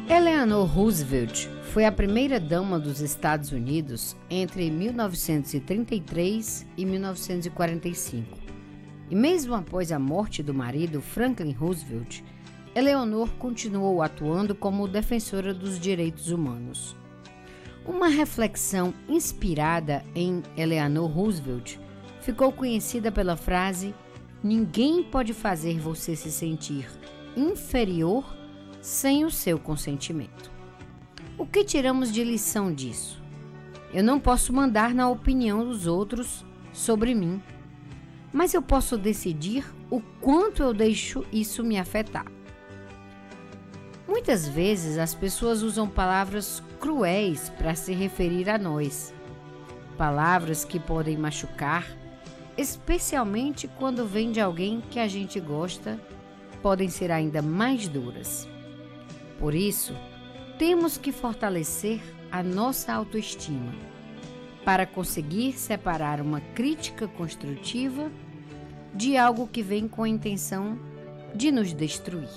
Eleanor Roosevelt foi a primeira dama dos Estados Unidos entre 1933 e 1945. E mesmo após a morte do marido, Franklin Roosevelt, Eleanor continuou atuando como defensora dos direitos humanos. Uma reflexão inspirada em Eleanor Roosevelt ficou conhecida pela frase: "Ninguém pode fazer você se sentir inferior sem o seu consentimento." O que tiramos de lição disso? Eu não posso mandar na opinião dos outros sobre mim, mas eu posso decidir o quanto eu deixo isso me afetar. Muitas vezes as pessoas usam palavras cruéis para se referir a nós, palavras que podem machucar, especialmente quando vêm de alguém que a gente gosta, podem ser ainda mais duras. Por isso, temos que fortalecer a nossa autoestima para conseguir separar uma crítica construtiva de algo que vem com a intenção de nos destruir.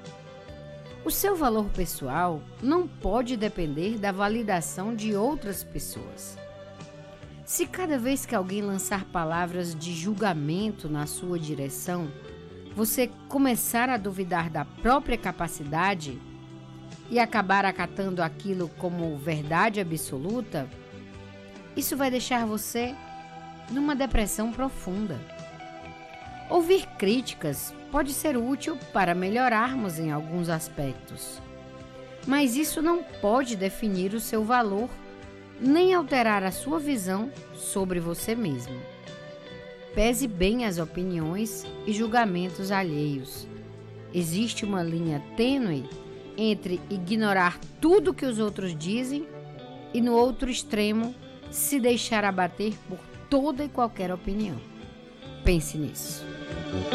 O seu valor pessoal não pode depender da validação de outras pessoas. Se cada vez que alguém lançar palavras de julgamento na sua direção, você começar a duvidar da própria capacidade e acabar acatando aquilo como verdade absoluta, isso vai deixar você numa depressão profunda. Ouvir críticas pode ser útil para melhorarmos em alguns aspectos, mas isso não pode definir o seu valor nem alterar a sua visão sobre você mesmo. Pese bem as opiniões e julgamentos alheios. Existe uma linha tênue entre ignorar tudo que os outros dizem e, no outro extremo, se deixar abater por toda e qualquer opinião. Pense nisso.